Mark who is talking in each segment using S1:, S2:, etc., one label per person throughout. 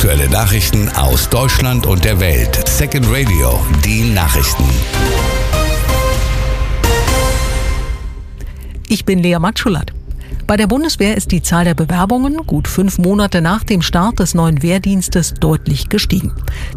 S1: Aktuelle Nachrichten aus Deutschland und der Welt. Second Radio, die Nachrichten.
S2: Ich bin Lea Matschulat. Bei der Bundeswehr ist die Zahl der Bewerbungen gut 5 Monate nach dem Start des neuen Wehrdienstes deutlich gestiegen.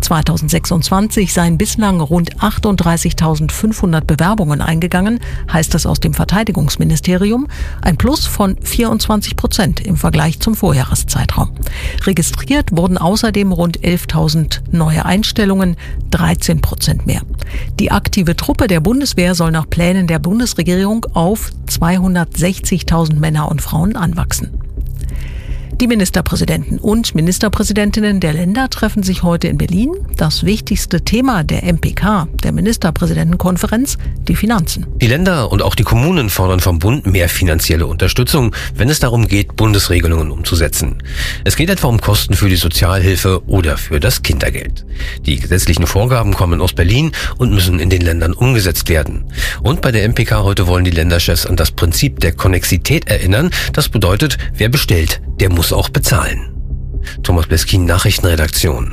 S2: 2026 seien bislang rund 38.500 Bewerbungen eingegangen, heißt es aus dem Verteidigungsministerium, ein Plus von 24% im Vergleich zum Vorjahreszeitraum. Registriert wurden außerdem rund 11.000 neue Einstellungen, 13% mehr. Die aktive Truppe der Bundeswehr soll nach Plänen der Bundesregierung auf 260.000 Männer und Frauen anwachsen. Die Ministerpräsidenten und Ministerpräsidentinnen der Länder treffen sich heute in Berlin. Das wichtigste Thema der MPK, der Ministerpräsidentenkonferenz, die Finanzen.
S3: Die Länder und auch die Kommunen fordern vom Bund mehr finanzielle Unterstützung, wenn es darum geht, Bundesregelungen umzusetzen. Es geht etwa um Kosten für die Sozialhilfe oder für das Kindergeld. Die gesetzlichen Vorgaben kommen aus Berlin und müssen in den Ländern umgesetzt werden. Und bei der MPK heute wollen die Länderchefs an das Prinzip der Konnexität erinnern. Das bedeutet, wer bestellt, der muss auch bezahlen. Thomas Bleskin, Nachrichtenredaktion.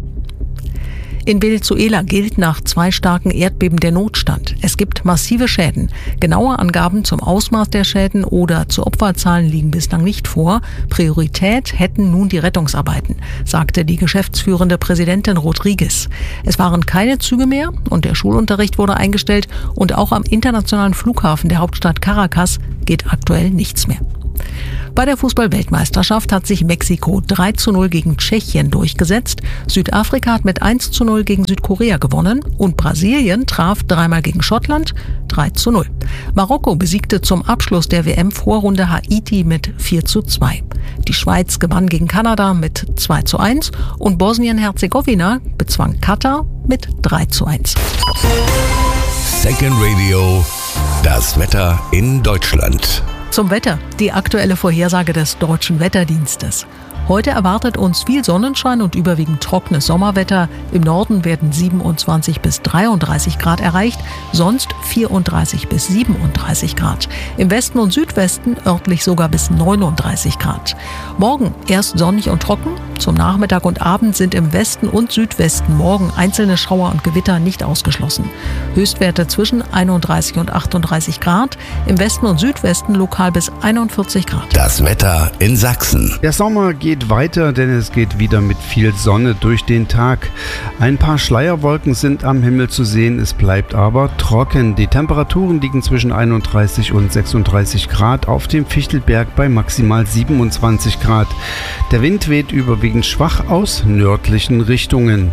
S2: In Venezuela gilt nach 2 starken Erdbeben der Notstand. Es gibt massive Schäden. Genaue Angaben zum Ausmaß der Schäden oder zu Opferzahlen liegen bislang nicht vor. Priorität hätten nun die Rettungsarbeiten, sagte die geschäftsführende Präsidentin Rodriguez. Es waren keine Züge mehr und der Schulunterricht wurde eingestellt und auch am internationalen Flughafen der Hauptstadt Caracas geht aktuell nichts mehr. Bei der Fußball-Weltmeisterschaft hat sich Mexiko 3:0 gegen Tschechien durchgesetzt. Südafrika hat mit 1:0 gegen Südkorea gewonnen und Brasilien traf 3-mal gegen Schottland 3:0. Marokko besiegte zum Abschluss der WM-Vorrunde Haiti mit 4:2. Die Schweiz gewann gegen Kanada mit 2:1 und Bosnien-Herzegowina bezwang Katar mit 3:1.
S1: Second Radio, das Wetter in Deutschland.
S2: Zum Wetter, die aktuelle Vorhersage des Deutschen Wetterdienstes. Heute erwartet uns viel Sonnenschein und überwiegend trockenes Sommerwetter. Im Norden werden 27 bis 33 Grad erreicht, sonst 34 bis 37 Grad. Im Westen und Südwesten örtlich sogar bis 39 Grad. Morgen erst sonnig und trocken. Zum Nachmittag und Abend sind im Westen und Südwesten morgen einzelne Schauer und Gewitter nicht ausgeschlossen. Höchstwerte zwischen 31 und 38 Grad. Im Westen und Südwesten lokal bis 41 Grad.
S1: Das Wetter in Sachsen.
S4: Der Sommer geht weiter, denn es geht wieder mit viel Sonne durch den Tag. Ein paar Schleierwolken sind am Himmel zu sehen, es bleibt aber trocken. Die Temperaturen liegen zwischen 31 und 36 Grad, auf dem Fichtelberg bei maximal 27 Grad. Der Wind weht überwiegend schwach aus nördlichen Richtungen.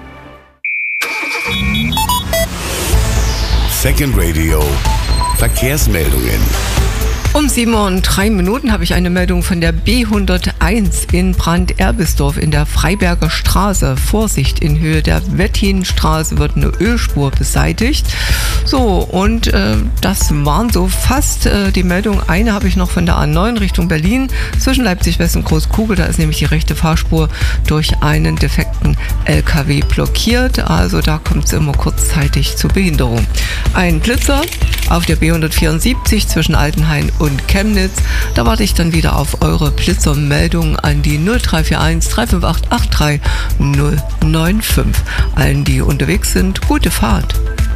S1: Second Radio, Verkehrsmeldungen.
S5: Um 7:03 Uhr habe ich eine Meldung von der B101 in Brand-Erbisdorf in der Freiberger Straße. Vorsicht, in Höhe der Wettinstraße wird eine Ölspur beseitigt. So, und das waren so fast die Meldung. Eine habe ich noch von der A9 Richtung Berlin, zwischen Leipzig-West und Großkugel. Da ist nämlich die rechte Fahrspur durch einen defekten LKW blockiert. Also da kommt es immer kurzzeitig zu Behinderung. Ein Blitzer auf der B174 zwischen Altenhain und Chemnitz. Da warte ich dann wieder auf eure Blitzermeldung an die 0341 358 83 095. Allen, die unterwegs sind, gute Fahrt.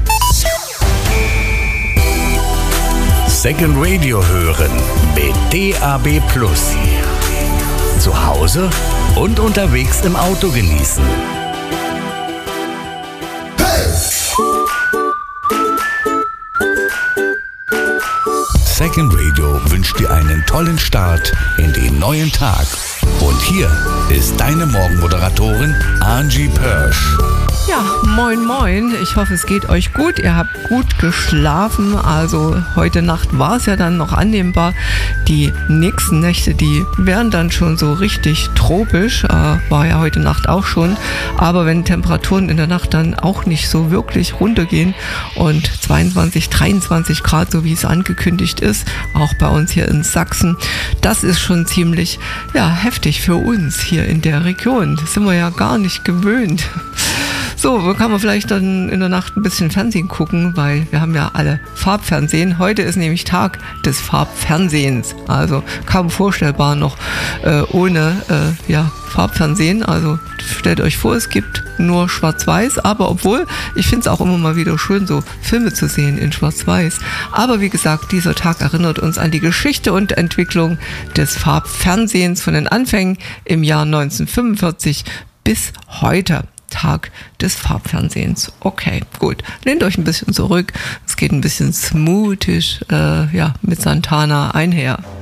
S1: Second Radio hören mit DAB+. Zu Hause und unterwegs im Auto genießen. Second Radio wünscht dir einen tollen Start in den neuen Tag. Und hier ist deine Morgenmoderatorin Angie Pörsch.
S5: Ja, moin moin. Ich hoffe, es geht euch gut. Ihr habt gut geschlafen. Also heute Nacht war es ja dann noch annehmbar. Die nächsten Nächte, die werden dann schon so richtig tropisch. War ja heute Nacht auch schon. Aber wenn Temperaturen in der Nacht dann auch nicht so wirklich runtergehen und 22, 23 Grad, so wie es angekündigt ist, auch bei uns hier in Sachsen, das ist schon ziemlich heftig für uns hier in der Region. Das sind wir ja gar nicht gewöhnt. So, kann man vielleicht dann in der Nacht ein bisschen Fernsehen gucken, weil wir haben ja alle Farbfernsehen. Heute ist nämlich Tag des Farbfernsehens. Also kaum vorstellbar noch ohne Farbfernsehen. Also stellt euch vor, es gibt nur Schwarz-Weiß, aber obwohl, ich finde es auch immer mal wieder schön, so Filme zu sehen in Schwarz-Weiß. Aber wie gesagt, dieser Tag erinnert uns an die Geschichte und Entwicklung des Farbfernsehens von den Anfängen im Jahr 1945 bis heute. Tag des Farbfernsehens. Okay, gut. Lehnt euch ein bisschen zurück. Es geht ein bisschen smoothig mit Santana einher.